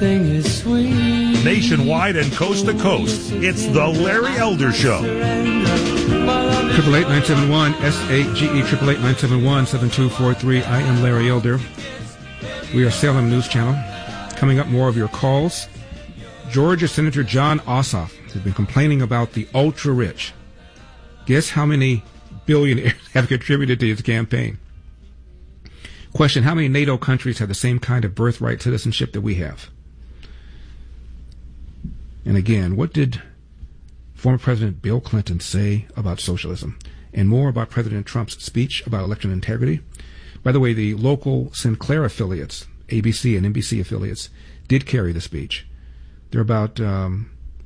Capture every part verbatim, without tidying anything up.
everything is sweet. Nationwide and coast to coast, it's the Larry Elder Show. Triple eight nine seven one S A G E triple eight nine seven one seven two four three. I am Larry Elder. We are Salem News Channel. Coming up, more of your calls. Georgia Senator Jon Ossoff has been complaining about the ultra rich. Guess how many billionaires have contributed to his campaign? Question: how many NATO countries have the same kind of birthright citizenship that we have? And again, what did former President Bill Clinton say about socialism? And more about President Trump's speech about election integrity. By the way, the local Sinclair affiliates, A B C and N B C affiliates, did carry the speech. There are about um,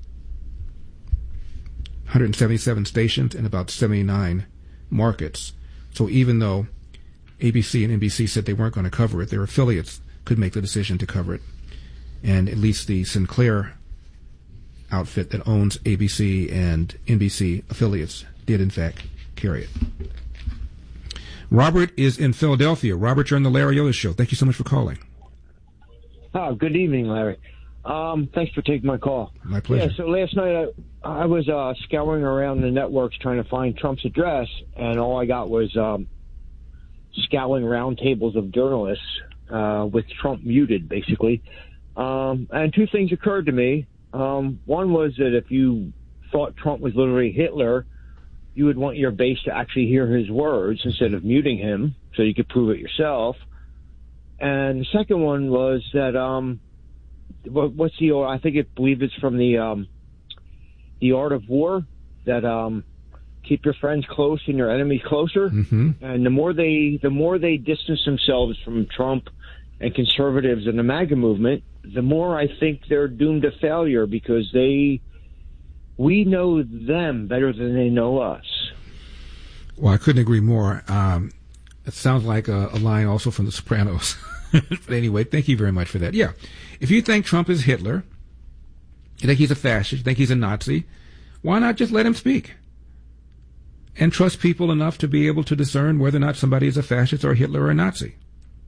one hundred seventy-seven stations and about seventy-nine markets. So even though A B C and N B C said they weren't going to cover it, their affiliates could make the decision to cover it. And at least the Sinclair outfit that owns A B C and N B C affiliates did, in fact, carry it. Robert is in Philadelphia. Robert, you're on the Larry Elder Show. Thank you so much for calling. Oh, good evening, Larry. Um, thanks for taking my call. My pleasure. Yeah, so last night I, I was uh, scouring around the networks trying to find Trump's address, and all I got was um, scowling round tables of journalists uh, with Trump muted, basically. Um, and two things occurred to me. Um, one was that if you thought Trump was literally Hitler, you would want your base to actually hear his words instead of muting him so you could prove it yourself. And the second one was that, um, what, what's the, I think it, believe it's from the, um, the Art of War, that, um, keep your friends close and your enemies closer. Mm-hmm. And the more they, the more they distance themselves from Trump and conservatives and the MAGA movement, the more I think they're doomed to failure, because they, we know them better than they know us. Well, I couldn't agree more. Um, it sounds like a, a line also from The Sopranos. But anyway, thank you very much for that. Yeah, if you think Trump is Hitler, you think he's a fascist, you think he's a Nazi, why not just let him speak? And trust people enough to be able to discern whether or not somebody is a fascist or a Hitler or a Nazi.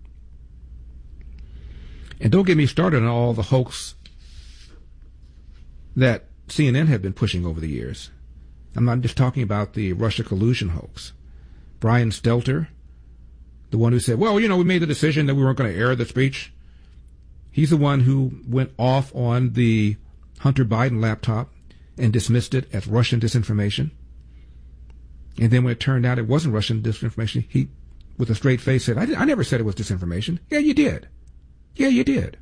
And don't get me started on all the hoax that C N N have been pushing over the years. I'm not just talking about the Russia collusion hoax. Brian Stelter, the one who said, well, you know, we made the decision that we weren't going to air the speech. He's the one who went off on the Hunter Biden laptop and dismissed it as Russian disinformation. And then when it turned out it wasn't Russian disinformation, he, with a straight face, said, I, I never said it was disinformation. Yeah, you did. Yeah, you did.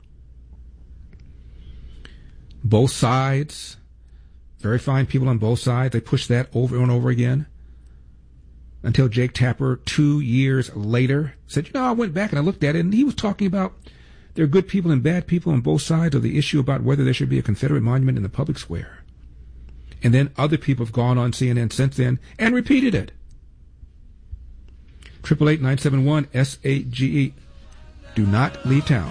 Both sides, very fine people on both sides, they pushed that over and over again until Jake Tapper, two years later, said, you know, I went back and I looked at it, and he was talking about there are good people and bad people on both sides of the issue about whether there should be a Confederate monument in the public square. And then other people have gone on C N N since then and repeated it. Triple eight nine seven one S A G E. Do not leave town.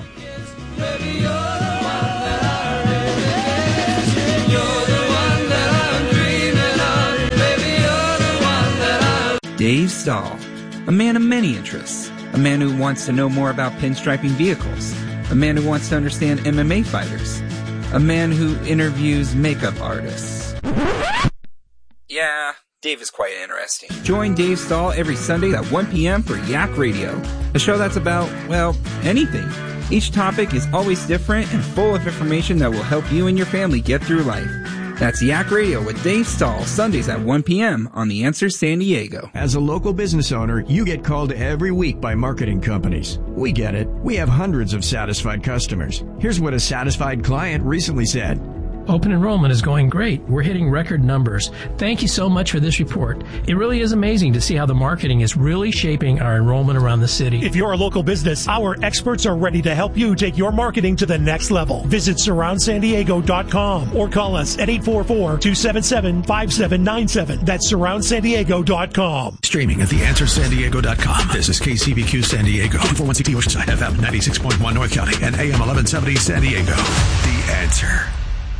Dave Stahl, a man of many interests, a man who wants to know more about pinstriping vehicles, a man who wants to understand M M A fighters, a man who interviews makeup artists. Yeah, Dave is quite interesting. Join Dave Stahl every Sunday at one p.m. for Yak Radio, a show that's about, well, anything. Each topic is always different and full of information that will help you and your family get through life. That's Yak Radio with Dave Stahl, Sundays at one p.m. on The Answer San Diego. As a local business owner, you get called every week by marketing companies. We get it. We have hundreds of satisfied customers. Here's what a satisfied client recently said. Open enrollment is going great. We're hitting record numbers. Thank you so much for this report. It really is amazing to see how the marketing is really shaping our enrollment around the city. If you're a local business, our experts are ready to help you take your marketing to the next level. Visit surround san diego dot com or call us at eight four four, two seven seven, five seven nine seven. That's surround san diego dot com. Streaming at the answer san diego dot com. This is K C B Q San Diego, two forty-one C T Oceanside, F M ninety-six point one North County, and A M eleven seventy San Diego. The Answer.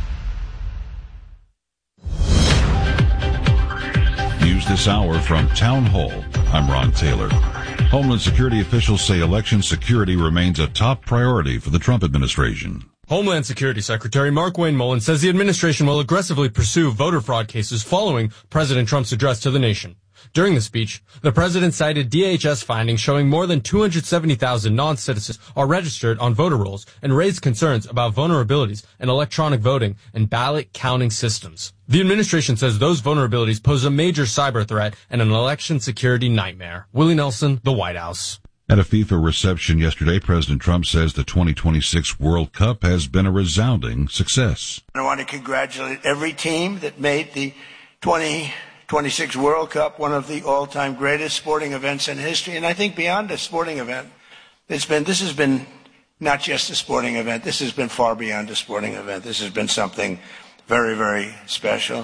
News this hour from Town Hall. I'm Ron Taylor. Homeland Security officials say election security remains a top priority for the Trump administration. Homeland Security Secretary Mark-Wayne Mullen says the administration will aggressively pursue voter fraud cases following President Trump's address to the nation. During the speech, the president cited D H S findings showing more than two hundred seventy thousand non-citizens are registered on voter rolls and raised concerns about vulnerabilities in electronic voting and ballot counting systems. The administration says those vulnerabilities pose a major cyber threat and an election security nightmare. Willie Nelson, the White House. At a FIFA reception yesterday, President Trump says the twenty twenty-six World Cup has been a resounding success. I want to congratulate every team that made the twenty twenty-six World Cup one of the all-time greatest sporting events in history. And I think beyond a sporting event, it's been, this has been not just a sporting event. This has been far beyond a sporting event. This has been something very, very special.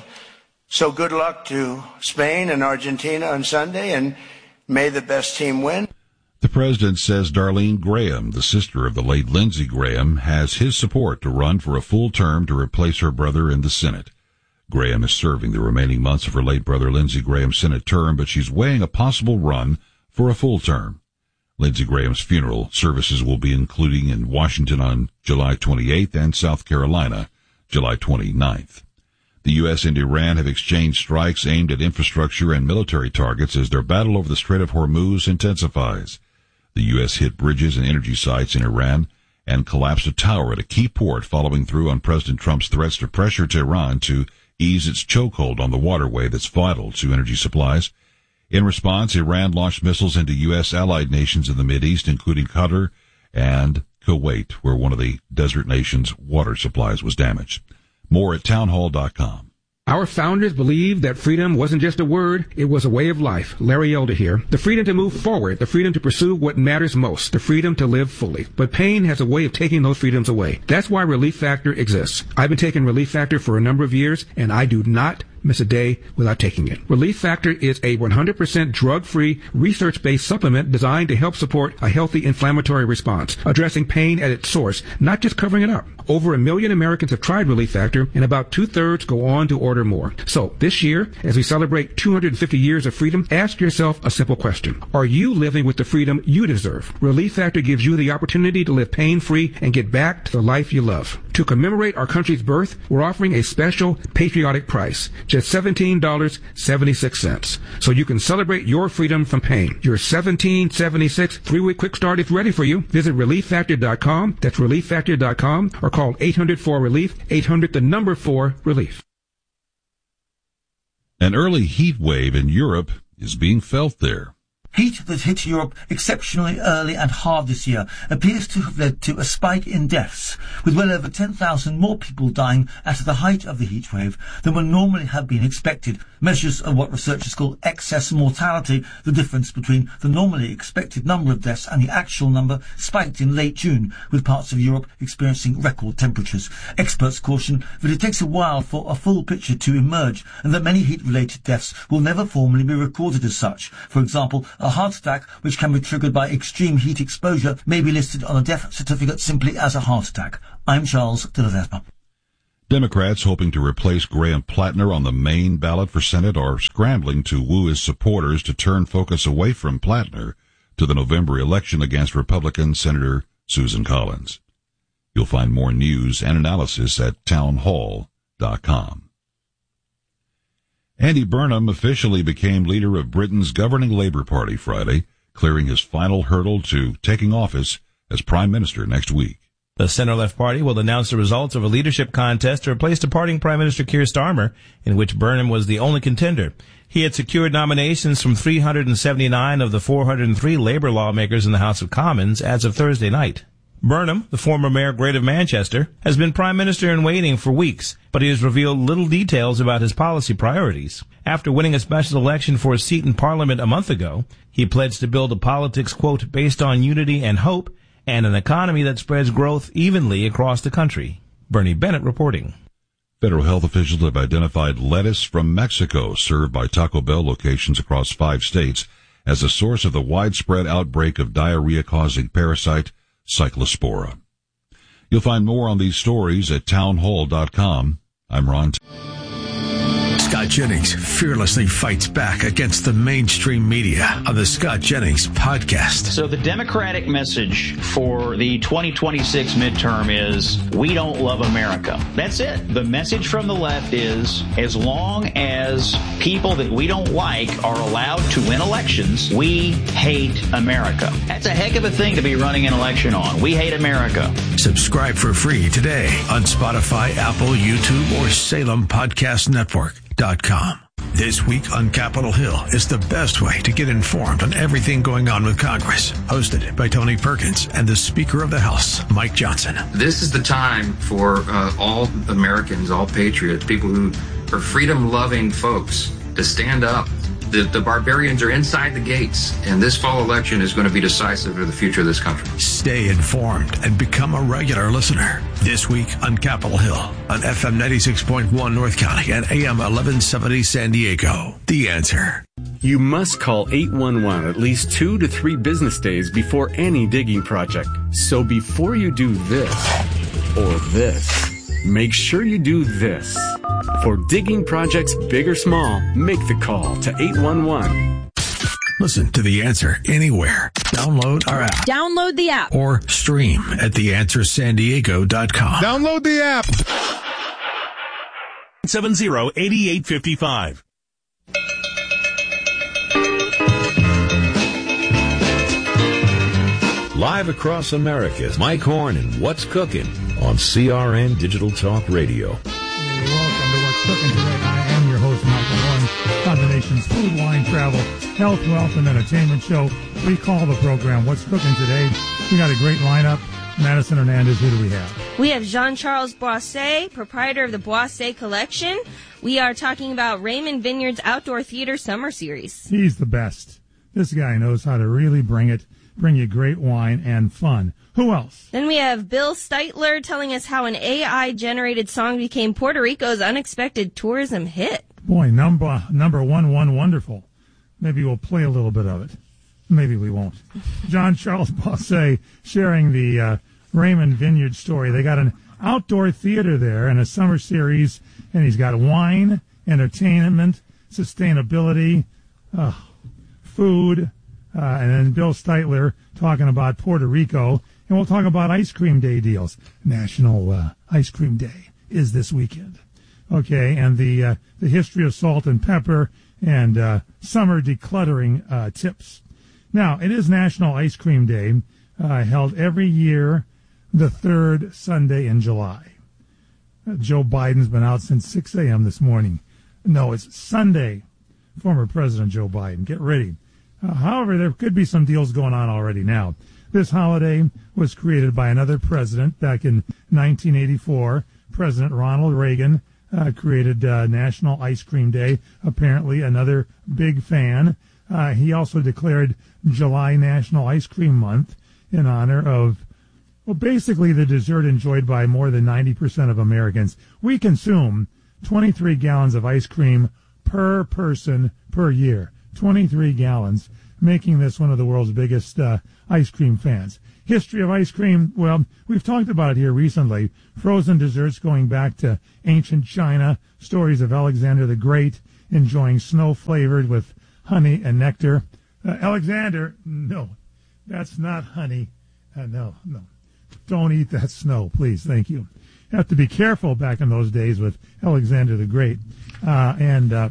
So good luck to Spain and Argentina on Sunday, and may the best team win. The president says Darlene Graham, the sister of the late Lindsey Graham, has his support to run for a full term to replace her brother in the Senate. Graham is serving the remaining months of her late brother Lindsey Graham's Senate term, but she's weighing a possible run for a full term. Lindsey Graham's funeral services will be including in Washington on July twenty-eighth and South Carolina July twenty-ninth. The U S and Iran have exchanged strikes aimed at infrastructure and military targets as their battle over the Strait of Hormuz intensifies. The U S hit bridges and energy sites in Iran and collapsed a tower at a key port following through on President Trump's threats to pressure Tehran to ease its chokehold on the waterway that's vital to energy supplies. In response, Iran launched missiles into U S allied nations in the Mideast, including Qatar and Kuwait, where one of the desert nation's water supplies was damaged. More at townhall dot com. Our founders believed that freedom wasn't just a word, it was a way of life. Larry Elder here. The freedom to move forward, the freedom to pursue what matters most, the freedom to live fully. But pain has a way of taking those freedoms away. That's why Relief Factor exists. I've been taking Relief Factor for a number of years, and I do not miss a day without taking it. Relief Factor is a one hundred percent drug-free, research-based supplement designed to help support a healthy inflammatory response, addressing pain at its source, not just covering it up. Over a million Americans have tried Relief Factor, and about two-thirds go on to order more. So, this year, as we celebrate two hundred fifty years of freedom, ask yourself a simple question. Are you living with the freedom you deserve? Relief Factor gives you the opportunity to live pain-free and get back to the life you love. To commemorate our country's birth, we're offering a special patriotic price, just seventeen dollars and seventy-six cents. So you can celebrate your freedom from pain. Your seventeen dollars and seventy-six cents three-week quick start is ready for you. Visit relief factor dot com. That's relief factor dot com, or call eight hundred four relief, eight hundred the number four relief. An early heat wave in Europe is being felt there. Heat that hit Europe exceptionally early and hard this year appears to have led to a spike in deaths, with well over ten thousand more people dying at the height of the heat wave than would normally have been expected. Measures of what researchers call excess mortality, the difference between the normally expected number of deaths and the actual number, spiked in late June, with parts of Europe experiencing record temperatures. Experts caution that it takes a while for a full picture to emerge, and that many heat-related deaths will never formally be recorded as such. For example, a heart attack, which can be triggered by extreme heat exposure, may be listed on a death certificate simply as a heart attack. I'm Charles de Ledesma. Democrats hoping to replace Graham Plattner on the Maine ballot for Senate are scrambling to woo his supporters to turn focus away from Plattner to the November election against Republican Senator Susan Collins. You'll find more news and analysis at townhall dot com. Andy Burnham officially became leader of Britain's governing Labour Party Friday, clearing his final hurdle to taking office as Prime Minister next week. The centre-left party will announce the results of a leadership contest to replace departing Prime Minister Keir Starmer, in which Burnham was the only contender. He had secured nominations from three hundred seventy-nine of the four hundred three Labour lawmakers in the House of Commons as of Thursday night. Burnham, the former Mayor Great of Manchester, has been Prime Minister in waiting for weeks, but he has revealed little details about his policy priorities. After winning a special election for a seat in Parliament a month ago, he pledged to build a politics, quote, based on unity and hope, and an economy that spreads growth evenly across the country. Bernie Bennett reporting. Federal health officials have identified lettuce from Mexico served by Taco Bell locations across five states as a source of the widespread outbreak of diarrhea-causing parasite Cyclospora. You'll find more on these stories at townhall dot com. I'm Ron. Scott Jennings fearlessly fights back against the mainstream media on the Scott Jennings Podcast. So the Democratic message for the twenty twenty-six midterm is, we don't love America. That's it. The message from the left is, as long as people that we don't like are allowed to win elections, we hate America. That's a heck of a thing to be running an election on. We hate America. Subscribe for free today on Spotify, Apple, YouTube, or Salem Podcast Network dot com. This week on Capitol Hill is the best way to get informed on everything going on with Congress. Hosted by Tony Perkins and the Speaker of the House, Mike Johnson. This is the time for uh, all Americans, all patriots, people who are freedom-loving folks to stand up. The, the barbarians are inside the gates, and this fall election is going to be decisive for the future of this country. Stay informed and become a regular listener. This week on Capitol Hill on F M ninety-six point one North County and A M eleven seventy San Diego. The Answer. You must call eight one one at least two to three business days before any digging project. So before you do this or this, make sure you do this. For digging projects big or small, make the call to eight one one. Listen to The Answer anywhere. Download our app. Download the app. Or stream at the answer san diego dot com. Download the app. seven zero, eight eight five five. Live across America, Mike Horn and What's Cooking on C R N Digital Talk Radio. Welcome to What's Cooking today. I am your host, Michael Horn, on the nation's food, wine, travel, health, wealth, and entertainment show. We call the program What's Cooking Today. We got a great lineup. Madison Hernandez, who do we have? We have Jean-Charles Boisset, proprietor of the Boisset Collection. We are talking about Raymond Vineyard's Outdoor Theater Summer Series. He's the best. This guy knows how to really bring it, bring you great wine and fun. Who else? Then we have Bill Steitler telling us how an A I-generated song became Puerto Rico's unexpected tourism hit. Boy, number number one, one wonderful. Maybe we'll play a little bit of it. Maybe we won't. Jean-Charles Boisset sharing the uh, Raymond Vineyard story. They got an outdoor theater there and a summer series, and he's got wine, entertainment, sustainability, uh, food, uh, and then Bill Steitler talking about Puerto Rico. And we'll talk about ice cream day deals. National uh, Ice Cream Day is this weekend. Okay, and the uh, the history of salt and pepper and uh, summer decluttering uh, tips. Now, it is National Ice Cream Day, uh, held every year the third Sunday in July. Uh, Joe Biden's been out since six a.m. this morning. No, it's Sunday, former President Joe Biden. Get ready. Uh, however, there could be some deals going on already now. This holiday was created by another president back in nineteen eighty-four. President Ronald Reagan uh, created uh, National Ice Cream Day, apparently another big fan. Uh, he also declared July National Ice Cream Month in honor of, well, basically the dessert enjoyed by more than ninety percent of Americans. We consume twenty-three gallons of ice cream per person per year. twenty-three gallons, making this one of the world's biggest uh, ice cream fans. History of ice cream, well, we've talked about it here recently. Frozen desserts going back to ancient China, stories of Alexander the Great enjoying snow flavored with honey and nectar. Uh, Alexander, no, that's not honey. Uh, no, no. Don't eat that snow, please. Thank you. You have to be careful back in those days with Alexander the Great. Uh, and, uh,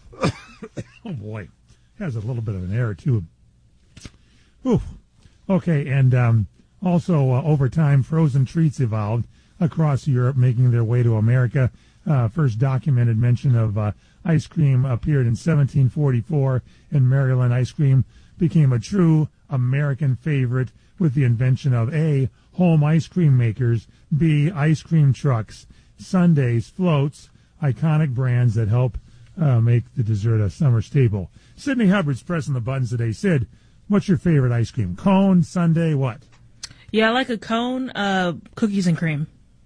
oh boy, has a little bit of an air too. Ooh. Okay, and um, also uh, over time, frozen treats evolved across Europe, making their way to America. Uh, first documented mention of uh, ice cream appeared in seventeen forty-four, and Maryland ice cream became a true American favorite with the invention of A, home ice cream makers, B, ice cream trucks, sundaes, floats, iconic brands that help uh, make the dessert a summer staple. Sydney Hubbard's pressing the buttons today. Sid, what's your favorite ice cream? Cone, sundae, what? Yeah, I like a cone, uh, cookies and cream.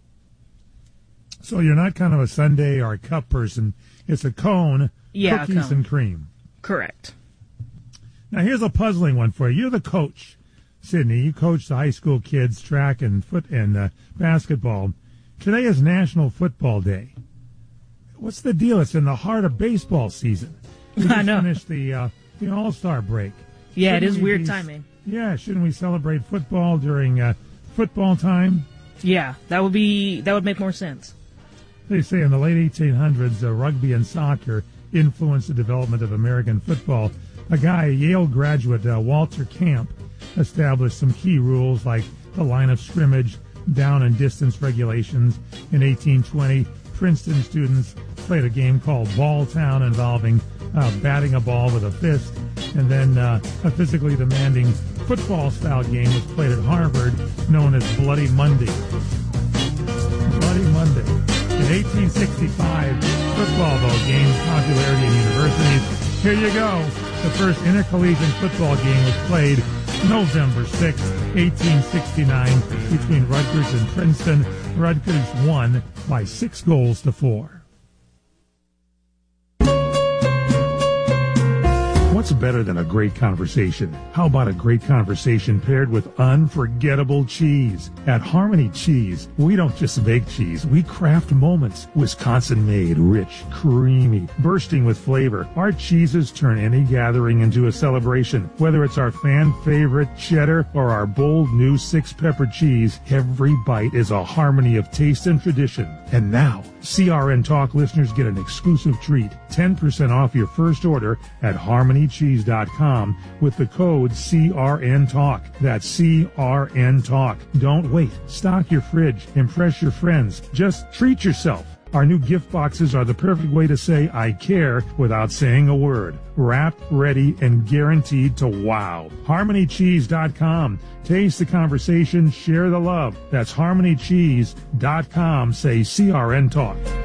So you're not kind of a sundae or a cup person. It's a cone, yeah, cookies a cone. and cream. Correct. Now here's a puzzling one for you. You're the coach, Sydney. You coach the high school kids track and foot and uh, basketball. Today is National Football Day. What's the deal? It's in the heart of baseball season. We just I know. finished the, uh, the All-Star break. Yeah, Shouldn't it is we weird be- timing. Yeah, shouldn't we celebrate football during uh, football time? Yeah, that would be that would make more sense. They say in the late eighteen hundreds, uh, rugby and soccer influenced the development of American football. A guy, a Yale graduate, uh, Walter Camp, established some key rules like the line of scrimmage, down and distance regulations. In eighteen twenty, Princeton students played a game called Ball Town involving uh, batting a ball with a fist. And then uh, a physically demanding football-style game was played at Harvard known as Bloody Monday. Bloody Monday. In eighteen sixty-five, football, though, gained popularity in universities. Here you go. The first intercollegiate football game was played November sixth, eighteen sixty-nine, between Rutgers and Princeton. Rutgers won by six goals to four. What's better than a great conversation? How about a great conversation paired with unforgettable cheese? At Harmony Cheese, we don't just make cheese, we craft moments. Wisconsin-made, rich, creamy, bursting with flavor. Our cheeses turn any gathering into a celebration. Whether it's our fan-favorite cheddar or our bold new six-pepper cheese, every bite is a harmony of taste and tradition. And now, C R N Talk listeners get an exclusive treat. ten percent off your first order at harmony cheese dot com with the code C R N Talk. That's C R N Talk. Don't wait. Stock your fridge. Impress your friends. Just treat yourself. Our new gift boxes are the perfect way to say I care without saying a word. Wrapped, ready, and guaranteed to wow. harmony cheese dot com. Taste the conversation, share the love. That's harmony cheese dot com. Say C R N Talk.